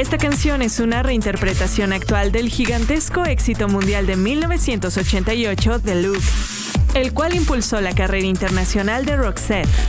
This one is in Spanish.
Esta canción es una reinterpretación actual del gigantesco éxito mundial de 1988 de Look, el cual impulsó la carrera internacional de Roxette.